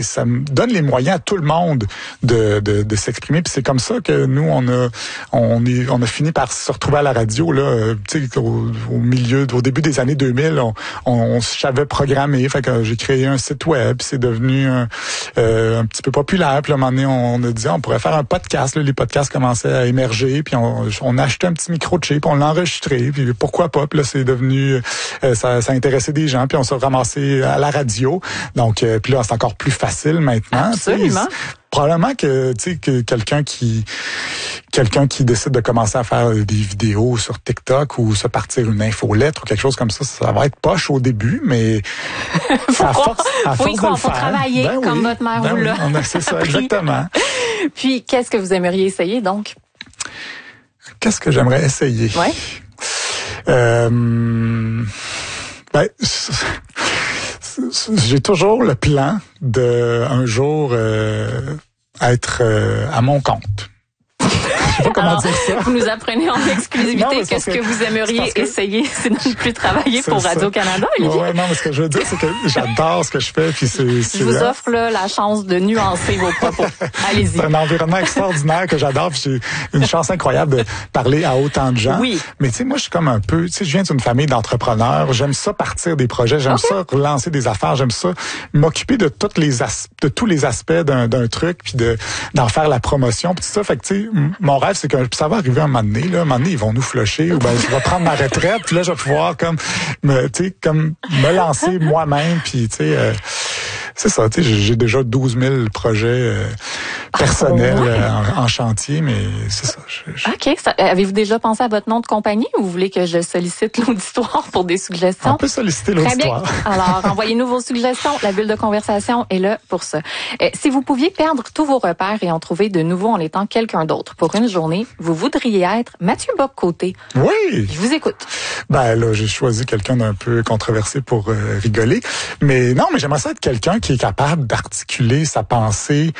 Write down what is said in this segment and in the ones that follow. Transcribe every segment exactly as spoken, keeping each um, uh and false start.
ben ça me donne les moyens à tout le monde de de, de s'exprimer. Puis c'est comme ça que nous on a on est on a fini par se retrouver à la radio là, tu sais au, au milieu au début des années deux mille, on, on, on savait programmer, fait que j'ai créé un site web, puis c'est devenu un, euh, un petit peu populaire. Puis à un moment donné, on, on a dit on pourrait faire un podcast. Là, les podcasts commençaient à émerger, puis on, on a acheté un petit micro de chip, on l'a enregistré, puis pourquoi pas. Puis là, c'est devenu euh, ça, ça intéressait des gens, puis on s'est ramassé à la radio. Donc, euh, puis là, c'est encore plus facile maintenant. Absolument. Probablement que tu sais que quelqu'un qui quelqu'un qui décide de commencer à faire des vidéos sur TikTok ou se partir une infolettre ou quelque chose comme ça, ça va être poche au début, mais faut à force, à faut force y croire, de le faut faire, travailler ben comme oui, votre mère ben vous oui, l'a. on a, c'est ça, exactement. Puis, qu'est-ce que vous aimeriez essayer donc? Qu'est-ce que j'aimerais essayer? Ouais. Euh, ben, j'ai toujours le plan de un jour euh, être euh, à mon compte. Je sais pas comment Alors, dire ça. Vous nous apprenez en exclusivité Non, que ce que, que vous aimeriez que, essayer, c'est de ne plus travailler pour Radio-Canada, Olivier. Ouais, non, mais ce que je veux dire, c'est que j'adore ce que je fais. Puis c'est, c'est, je vous offre là, la chance de nuancer vos propos. Allez-y. C'est un environnement extraordinaire que j'adore. Puis j'ai une chance incroyable de parler à autant de gens. Oui. Mais tu sais, moi, je suis comme un peu... Tu sais, je viens d'une famille d'entrepreneurs. J'aime ça partir des projets. J'aime okay. ça relancer des affaires. J'aime ça m'occuper de toutes les as- de tous les aspects d'un, d'un truc, puis de d'en faire la promotion. Puis tout ça. Fait que tu sais, mon rêve, c'est que ça va arriver un moment donné. Là, un moment donné, ils vont nous flusher. Ou ben, je vais prendre ma retraite. Puis là, je vais pouvoir comme me, tu sais, comme me lancer moi-même. Puis tu sais. Euh, C'est ça, tu sais, j'ai déjà douze mille projets euh, personnels oh, ouais. euh, en, en chantier, mais c'est ça. Je, je... OK. Ça, avez-vous déjà pensé à votre nom de compagnie ou vous voulez que je sollicite l'auditoire pour des suggestions? On peut solliciter l'auditoire. Très bien. Alors, envoyez-nous vos suggestions. La bulle de conversation est là pour ça. Euh, si vous pouviez perdre tous vos repères et en trouver de nouveaux en étant quelqu'un d'autre pour une journée, vous voudriez être Mathieu Bock-Côté. Oui! Je vous écoute. Ben là, j'ai choisi quelqu'un d'un peu controversé pour euh, rigoler. Mais non, mais j'aimerais ça être quelqu'un qui est capable d'articuler sa pensée.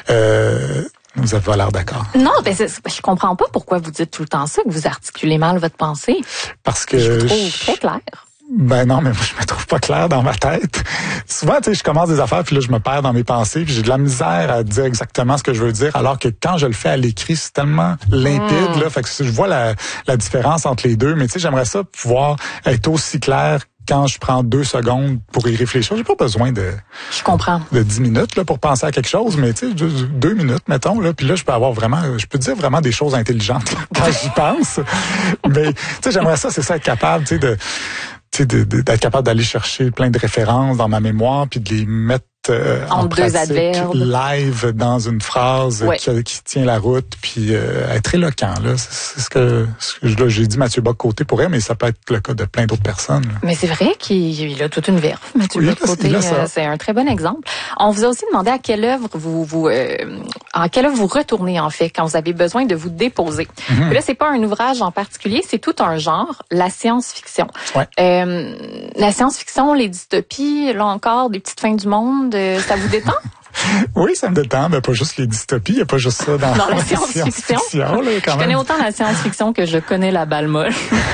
Euh, vous avez pas l'air d'accord. Non, ben c'est, je comprends pas pourquoi vous dites tout le temps ça, que vous articulez mal votre pensée. Parce que je vous trouve je... très clair. Ben non, mais moi, je me trouve pas clair dans ma tête. Souvent, tu sais, je commence des affaires, puis là, je me perds dans mes pensées, puis j'ai de la misère à dire exactement ce que je veux dire, alors que quand je le fais à l'écrit, c'est tellement limpide, mmh. là, fait que je vois la, la différence entre les deux, mais tu sais, j'aimerais ça pouvoir être aussi clair quand je prends deux secondes pour y réfléchir. J'ai pas besoin de je comprends de dix minutes là pour penser à quelque chose, mais tu sais deux, deux minutes mettons là, puis là je peux avoir vraiment, je peux dire vraiment des choses intelligentes là, quand j'y pense. Mais tu sais j'aimerais ça, c'est ça être capable, tu sais de tu sais d'être capable d'aller chercher plein de références dans ma mémoire puis de les mettre Euh, en, en deux pratique, adverbes. live dans une phrase ouais. qui, qui tient la route, puis euh, être éloquent. Là, c'est, c'est ce que, ce que là, j'ai dit Mathieu Bock-Côté pour elle, mais ça peut être le cas de plein d'autres personnes. Là. Mais c'est vrai qu'il a toute une verve, Mathieu oui, Bock-Côté. Euh, c'est un très bon exemple. On vous a aussi demandé à quelle œuvre vous, vous euh, en quelle œuvre vous retournez en fait quand vous avez besoin de vous déposer. Mm-hmm. Puis là, c'est pas un ouvrage en particulier, c'est tout un genre, la science-fiction. Ouais. Euh, la science-fiction, les dystopies, là encore, des petites fins du monde. Ça vous détend? Oui, ça me détend, mais pas juste les dystopies, il n'y a pas juste ça dans, dans la science-fiction. science-fiction là, quand je même. connais autant la science-fiction que je connais la balle molle.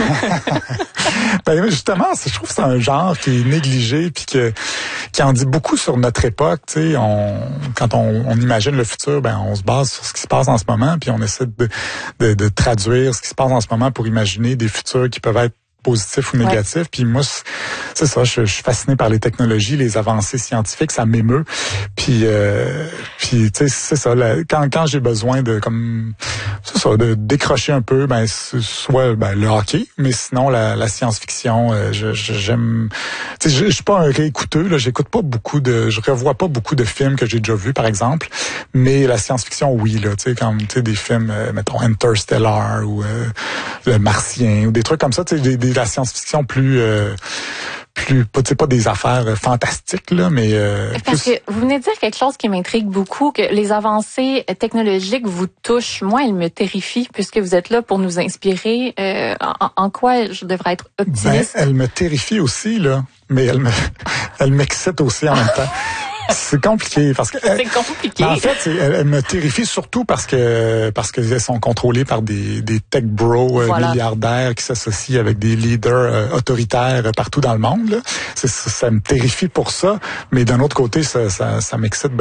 Ben justement, je trouve que c'est un genre qui est négligé puis que qui en dit beaucoup sur notre époque. Tu sais, on quand on, on imagine le futur, ben on se base sur ce qui se passe en ce moment, puis on essaie de, de, de traduire ce qui se passe en ce moment pour imaginer des futurs qui peuvent être positif ou négatif. Ouais. Puis moi, c'est ça, je, je suis fasciné par les technologies, les avancées scientifiques, ça m'émeut. Puis, euh, puis tu sais, c'est ça. Là, quand quand j'ai besoin de comme, c'est ça, de décrocher un peu, ben soit ben, le hockey, mais sinon la, la science-fiction, euh, je, je, j'aime. Tu sais, je, je suis pas un réécouteux. Là, j'écoute pas beaucoup de, je revois pas beaucoup de films que j'ai déjà vus, par exemple. Mais la science-fiction, oui, là, tu sais, comme tu sais des films, euh, mettons Interstellar ou euh, Le Martien ou des trucs comme ça, tu sais, des, des de la science-fiction plus euh, plus pas tu sais pas des affaires fantastiques là mais euh, parce plus... que vous venez de dire quelque chose qui m'intrigue beaucoup, que les avancées technologiques vous touchent. Moi, elles me terrifient puisque vous êtes là pour nous inspirer. Euh, en, en quoi je devrais être optimiste? Ben, elle me terrifie aussi là, mais elle me elle m'excite aussi en même temps. C'est compliqué parce que c'est compliqué. En fait, elle, elle me terrifie surtout parce que parce qu'elles sont contrôlées par des des tech bros voilà. milliardaires qui s'associent avec des leaders euh, autoritaires partout dans le monde. Là. C'est, ça me terrifie pour ça, mais d'un autre côté, ça ça, ça m'excite.